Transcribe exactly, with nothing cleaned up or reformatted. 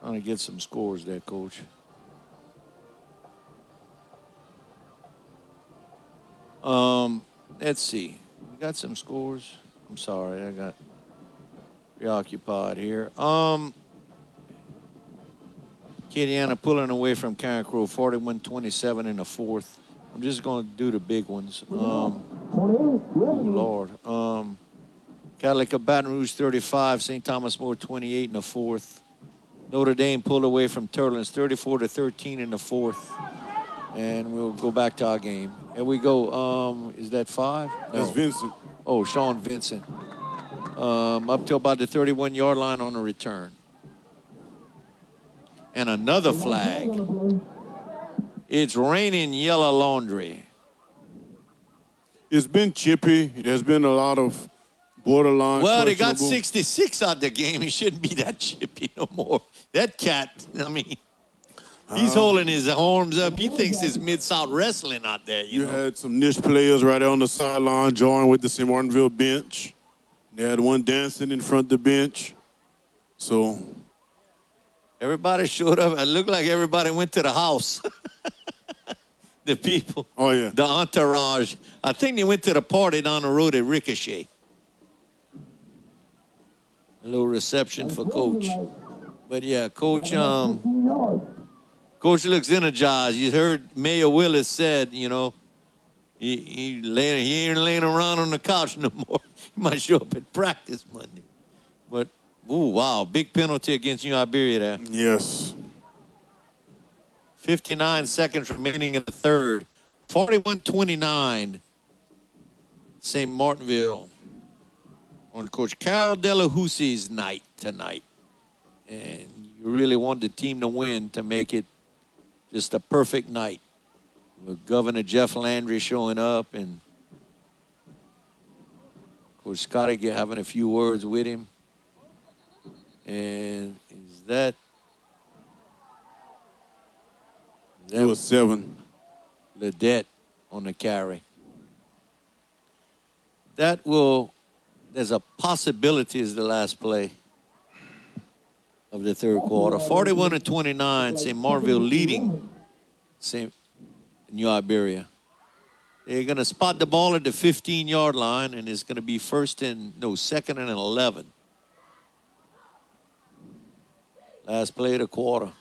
Trying to get some scores there, Coach. Um, let's see. We got some scores. I'm sorry, I got preoccupied here. Um, Acadiana pulling away from Carencro, forty-one twenty-seven in the fourth. I'm just going to do the big ones. Um, oh, Lord. Um, Cadillac of Baton Rouge, thirty-five. Saint Thomas More, twenty-eight in the fourth. Notre Dame pulled away from Turlins, thirty-four to thirteen in the fourth. And we'll go back to our game. And we go, um, is that five? No. That's Vincent. Oh, Sean Vincent. Um, up to about the thirty-one-yard line on the return. And another flag. It's raining yellow laundry. It's been chippy. There's been a lot of borderline. Well, they got sixty-six out the game. He shouldn't be that chippy no more. That cat, I mean, he's uh, holding his arms up. He thinks it's Mid-South Wrestling out there. You, you know? had some niche players right there on the sideline joining with the Saint Martinville bench. They had one dancing in front of the bench. So everybody showed up. It looked like everybody went to the house. The people. Oh, yeah. The entourage. I think they went to the party down the road at Ricochet. A little reception for Coach. But, yeah, Coach, um, Coach looks energized. You heard Mayor Willis said, you know, he, he, laying, he ain't laying around on the couch no more. He might show up at practice Monday. But, ooh, wow, big penalty against New Iberia there. Yes. fifty-nine seconds remaining in the third. forty-one twenty-nine. Saint Martinville on Coach Carol Delahoussie's night tonight. And you really want the team to win to make it just a perfect night. With Governor Jeff Landry showing up and Coach Scotty having a few words with him. And is that It was seven. Ledette on the carry. That will, there's a possibility is the last play of the third quarter. forty-one to twenty-nine, Saint Martinville leading Saint New Iberia. They're going to spot the ball at the fifteen-yard line, and it's going to be first and, no, second and eleven. Last play of the quarter.